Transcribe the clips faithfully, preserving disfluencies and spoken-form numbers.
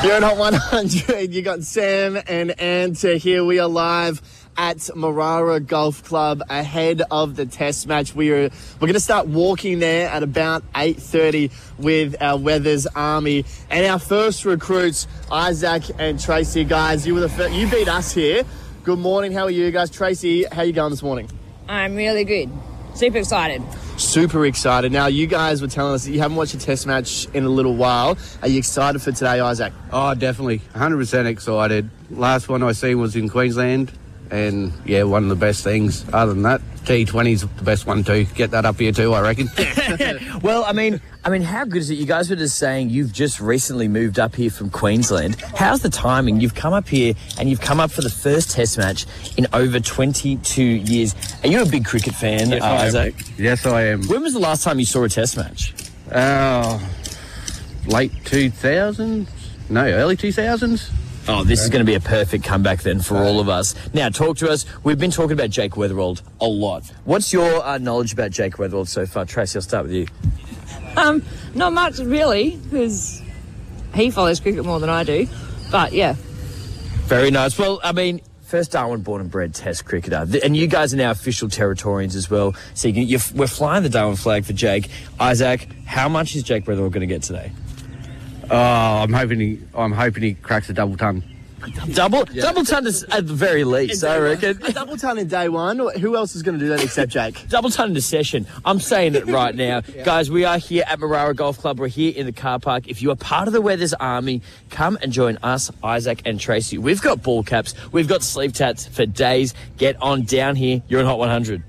You're at Hot one hundred. You got Sam and Anta here. We are live at Marara Golf Club ahead of the test match. We are, we're going to start walking there at about eight thirty with our Weathers Army. And our first recruits, Isaac and Tracy. Guys, you were the first, you beat us here. Good morning. How are you guys? Tracy, how are you going this morning? I'm really good. Super excited. Super excited. Now, you guys were telling us that you haven't watched a test match in a little while. Are you excited for today, Isaac? Oh, definitely. one hundred percent excited. Last one I seen was in Queensland, and, yeah, one of the best things. Other than that, T twenty's the best one too. Get that up here too, I reckon. Well, I mean, I mean, how good is it? You guys were just saying you've just recently moved up here from Queensland. How's the timing? You've come up here and you've come up for the first test match in over twenty-two years. Are you a big cricket fan, Yes, uh, I am. Isaac? Yes, I am. When was the last time you saw a test match? Uh, late two thousands? No, early two thousands? Oh, this is going to be a perfect comeback then for all of us. Now, talk to us. We've been talking about Jake Weatherald a lot. What's your uh, knowledge about Jake Weatherald so far? Tracy, I'll start with you. Um, not much really, because he follows cricket more than I do. But yeah. Very nice. Well, I mean, first Darwin-born and bred Test cricketer, and you guys are now official Territorians as well. So you can, you're, we're flying the Darwin flag for Jake. Isaac, how much is Jake Weatherald going to get today? Oh, I'm hoping he. I'm hoping he cracks a double ton. Double, yeah. double ton is at the very least, I reckon. A double ton in day one. Who else is going to do that except Jake? Double ton in a session. I'm saying it right now. Yeah. Guys, we are here at Marara Golf Club. We're here in the car park. If you are part of the Weathers Army, come and join us, Isaac and Tracy. We've got ball caps. We've got sleeve tats for days. Get on down here. You're in Hot one hundred.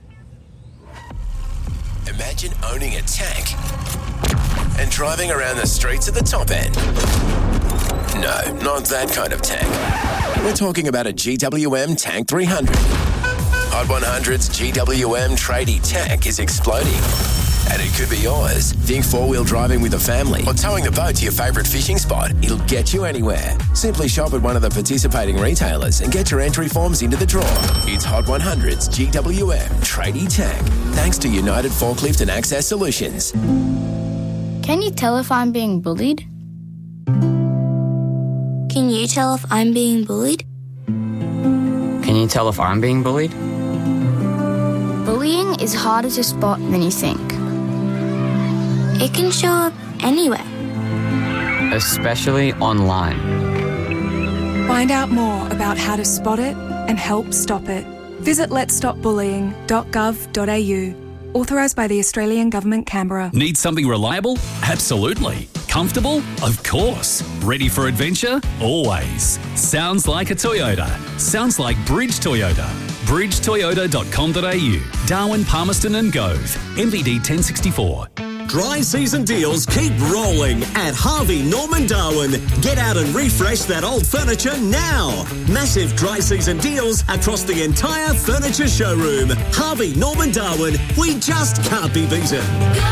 Imagine owning a tank and driving around the streets at the top end. No, not that kind of tank. We're talking about a G W M Tank three hundred. Hot one hundred's G W M tradie tank is exploding. And it could be yours. Think four-wheel driving with a family or towing the boat to your favourite fishing spot. It'll get you anywhere. Simply shop at one of the participating retailers and get your entry forms into the draw. It's Hot one hundred's G W M tradie tank. Thanks to United Forklift and Access Solutions. Can you tell if I'm being bullied? Can you tell if I'm being bullied? Can you tell if I'm being bullied? Bullying is harder to spot than you think. It can show up anywhere. Especially online. Find out more about how to spot it and help stop it. Visit lets stop bullying dot gov dot a u. Authorised by the Australian Government, Canberra. Need something reliable? Absolutely. Comfortable? Of course. Ready for adventure? Always. Sounds like a Toyota. Sounds like Bridge Toyota. bridge toyota dot com dot a u. Darwin, Palmerston and Gove. M V D ten sixty-four. Dry season deals keep rolling at Harvey Norman Darwin. Get out and refresh that old furniture now. Massive dry season deals across the entire furniture showroom. Harvey Norman Darwin, we just can't be beaten.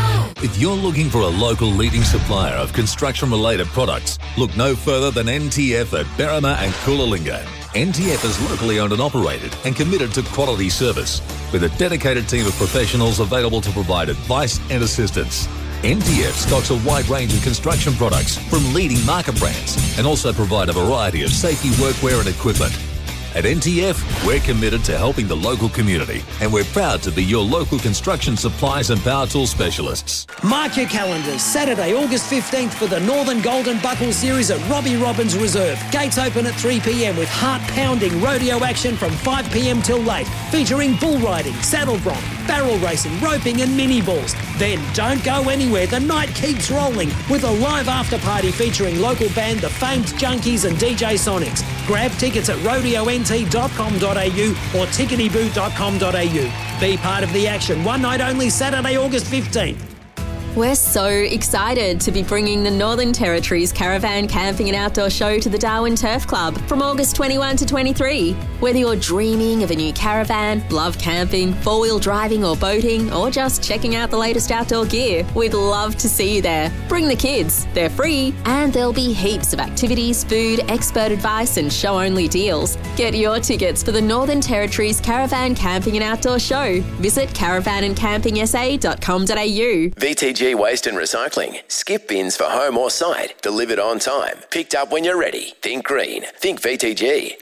If you're looking for a local leading supplier of construction-related products, look no further than N T F at Berrima and Coolalingga. N T F is locally owned and operated and committed to quality service, with a dedicated team of professionals available to provide advice and assistance. N T F stocks a wide range of construction products from leading market brands and also provide a variety of safety workwear and equipment. At N T F, we're committed to helping the local community, and we're proud to be your local construction supplies and power tool specialists. Mark your calendars. Saturday, August fifteenth for the Northern Golden Buckle Series at Robbie Robbins Reserve. Gates open at three p m with heart-pounding rodeo action from five p m till late, featuring bull riding, saddle bronc, barrel racing, roping and mini bulls. Then don't go anywhere. The night keeps rolling with a live after party featuring local band The Famed Junkies and D J Sonics. Grab tickets at rodeo n t dot com dot a u or ticketyboo dot com dot a u. Be part of the action. One night only, Saturday, August fifteenth. We're so excited to be bringing the Northern Territory's Caravan Camping and Outdoor Show to the Darwin Turf Club from August twenty-first to twenty-third. Whether you're dreaming of a new caravan, love camping, four-wheel driving or boating, or just checking out the latest outdoor gear, we'd love to see you there. Bring the kids, they're free, and there'll be heaps of activities, food, expert advice and show-only deals. Get your tickets for the Northern Territory's Caravan Camping and Outdoor Show. Visit caravan and camping s a dot com dot a u. V T G G Waste and Recycling. Skip bins for home or site. Delivered on time. Picked up when you're ready. Think green. Think V T G.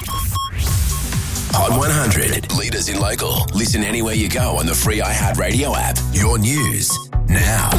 Hot one hundred. Leaders in local. Listen anywhere you go on the free iHeartRadio app. Your news now.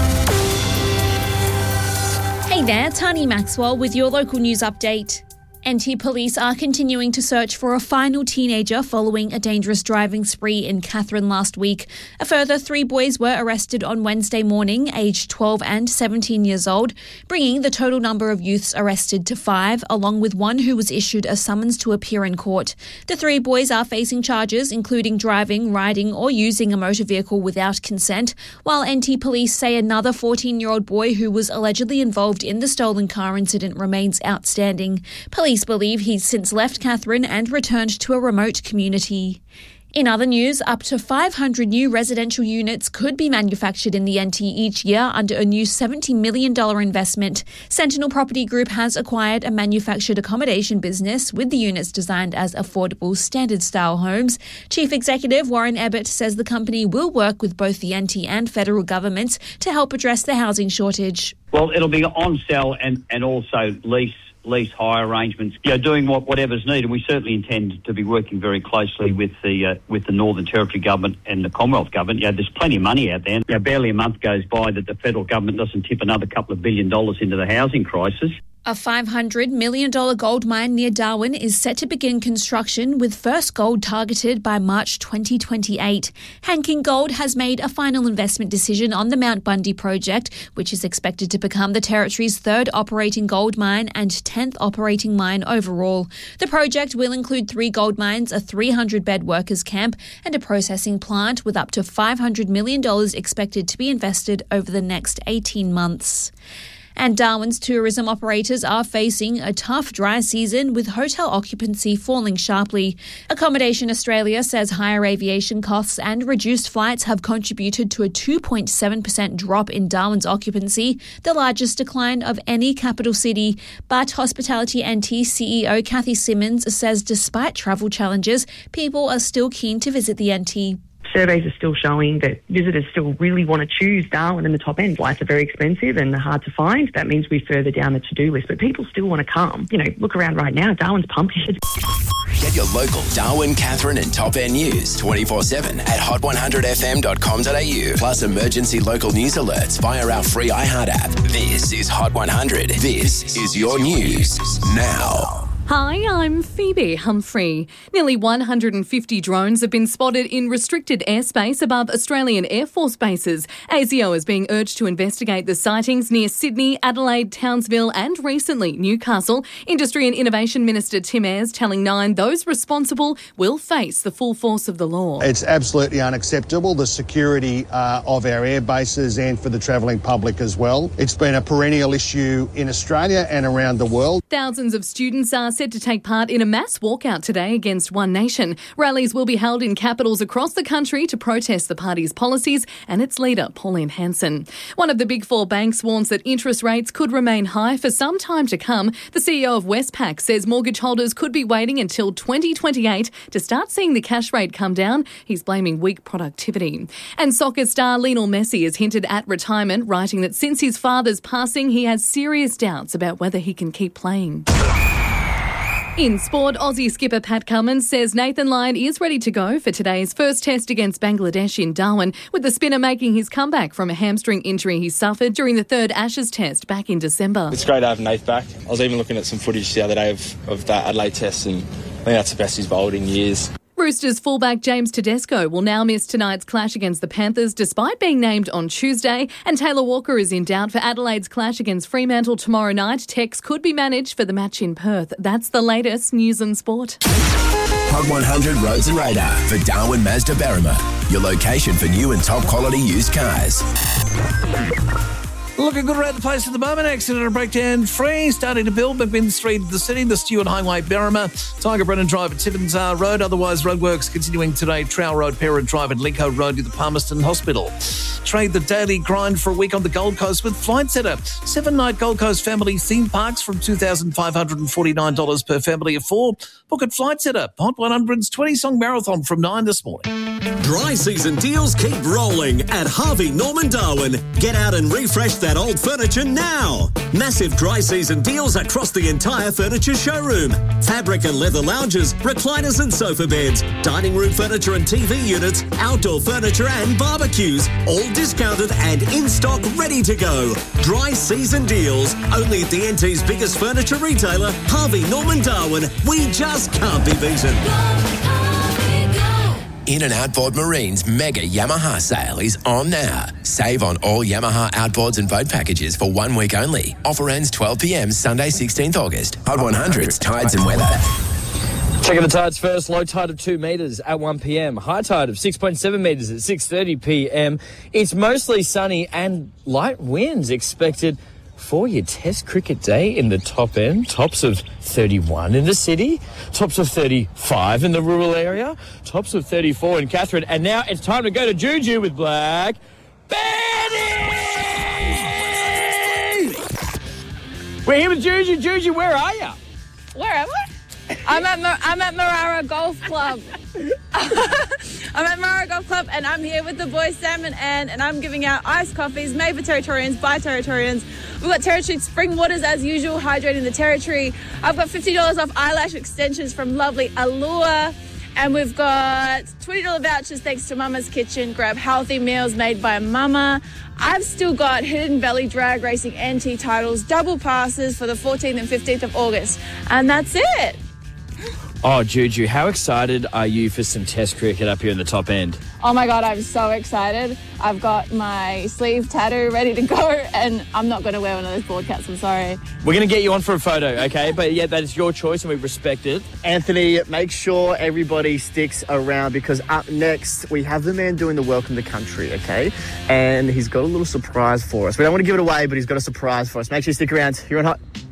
Hey there, Tani Maxwell with your local news update. N T police are continuing to search for a final teenager following a dangerous driving spree in Katherine last week. A further three boys were arrested on Wednesday morning, aged twelve and seventeen years old, bringing the total number of youths arrested to five, along with one who was issued a summons to appear in court. The three boys are facing charges including driving, riding or using a motor vehicle without consent, while N T police say another fourteen-year-old boy who was allegedly involved in the stolen car incident remains outstanding. Police Police believe he's since left Katherine and returned to a remote community. In other news, up to five hundred new residential units could be manufactured in the N T each year under a new seventy million dollars investment. Sentinel Property Group has acquired a manufactured accommodation business with the units designed as affordable standard-style homes. Chief Executive Warren Ebbett says the company will work with both the N T and federal governments to help address the housing shortage. Well, it'll be on sell and, and also lease. lease hire arrangements, you know, doing what, whatever's needed. We certainly intend to be working very closely with the uh, with the Northern Territory government and the Commonwealth government. You know, there's plenty of money out there. You know, barely a month goes by that the federal government doesn't tip another couple of billion dollars into the housing crisis. A five hundred million dollars gold mine near Darwin is set to begin construction with first gold targeted by March twenty twenty-eight. Hanking Gold has made a final investment decision on the Mount Bundy project, which is expected to become the Territory's third operating gold mine and tenth operating mine overall. The project will include three gold mines, a three hundred bed workers camp and a processing plant with up to five hundred million dollars expected to be invested over the next eighteen months. And Darwin's tourism operators are facing a tough dry season with hotel occupancy falling sharply. Accommodation Australia says higher aviation costs and reduced flights have contributed to a two point seven percent drop in Darwin's occupancy, the largest decline of any capital city. But Hospitality N T C E O Kathy Simmons says despite travel challenges, people are still keen to visit the N T. Surveys are still showing that visitors still really want to choose Darwin in the top end. Flights are very expensive and hard to find. That means we're further down the to-do list, but people still want to come. You know, look around right now. Darwin's pumping. Get your local Darwin, Katherine and top end news twenty-four seven at hot one hundred f m dot com dot a u. Plus emergency local news alerts via our free iHeart app. This is Hot one hundred. This is your news now. Hi, I'm Phoebe Humphrey. Nearly one hundred fifty drones have been spotted in restricted airspace above Australian Air Force bases. A S I O is being urged to investigate the sightings near Sydney, Adelaide, Townsville and recently Newcastle. Industry and Innovation Minister Tim Ayres telling Nine those responsible will face the full force of the law. It's absolutely unacceptable, the security uh, of our air bases and for the travelling public as well. It's been a perennial issue in Australia and around the world. Thousands of students are set to take part in a mass walkout today against One Nation. Rallies will be held in capitals across the country to protest the party's policies and its leader, Pauline Hanson. One of the big four banks warns that interest rates could remain high for some time to come. The C E O of Westpac says mortgage holders could be waiting until twenty twenty-eight to start seeing the cash rate come down. He's blaming weak productivity. And soccer star Lionel Messi has hinted at retirement, writing that since his father's passing, he has serious doubts about whether he can keep playing. In sport, Aussie skipper Pat Cummins says Nathan Lyon is ready to go for today's first test against Bangladesh in Darwin, with the spinner making his comeback from a hamstring injury he suffered during the third Ashes test back in December. It's great to have Nath back. I was even looking at some footage the other day of, of that Adelaide test, and I think that's the best he's bowled in years. Roosters fullback James Tedesco will now miss tonight's clash against the Panthers despite being named on Tuesday, and Taylor Walker is in doubt for Adelaide's clash against Fremantle tomorrow night. Tex could be managed for the match in Perth. That's the latest news and sport. Hot one hundred Roads and Radar for Darwin Mazda Berrima, your location for new and top quality used cars. Looking good around the place at the moment. Accident and breakdown free. Starting to build McMinn Street in the city. The Stewart Highway, Berrima. Tiger Brennan Drive at Tibbins Road. Otherwise, roadworks continuing today. Trowell Road, Parent Drive and Lincoln Road to the Palmerston Hospital. Trade the daily grind for a week on the Gold Coast with Flight Centre. Seven-night Gold Coast family theme parks from two thousand five hundred forty-nine dollars per family of four. Book at Flight Centre. Hot one hundred's twenty-song marathon from nine this morning. Dry season deals keep rolling at Harvey Norman Darwin. Get out and refresh that old furniture now. Massive dry season deals across the entire furniture showroom. Fabric and leather lounges, recliners and sofa beds, dining room furniture and T V units, outdoor furniture and barbecues, all discounted and in stock, ready to go. Dry season deals, only at the N T's biggest furniture retailer, Harvey Norman Darwin. We just can't be beaten. In and Outboard Marine's mega Yamaha sale is on now. Save on all Yamaha outboards and boat packages for one week only. Offer ends twelve p.m. Sunday, sixteenth August. Hot one hundreds, tides and weather. Checking the tides first. Low tide of two metres at one p.m. High tide of six point seven metres at six thirty p.m. It's mostly sunny and light winds expected for your Test cricket day in the top end. Tops of thirty-one in the city, tops of thirty-five in the rural area, tops of thirty-four in Catherine. And now it's time to go to Juju with Black Betty! We're here with Juju. Juju, where are you? Where am I? I'm at Mar- I'm at Marara Golf Club. I'm at Marara Golf Club, and I'm here with the boys Sam and Ann, and I'm giving out iced coffees made for Territorians by Territorians. We've got Territory Spring Waters as usual, hydrating the territory. I've got fifty dollars off eyelash extensions from lovely Allure. And we've got twenty dollars vouchers thanks to Mama's Kitchen. Grab healthy meals made by Mama. I've still got Hidden Valley Drag Racing N T titles, double passes for the fourteenth and fifteenth of August. And that's it. Oh, Juju, how excited are you for some Test cricket up here in the top end? Oh my God, I'm so excited. I've got my sleeve tattoo ready to go, and I'm not going to wear one of those board caps, I'm sorry. We're going to get you on for a photo, okay? But yeah, that is your choice and we respect it. Anthony, make sure everybody sticks around because up next we have the man doing the Welcome to Country, okay? And he's got a little surprise for us. We don't want to give it away, but he's got a surprise for us. Make sure you stick around. You're on Hot.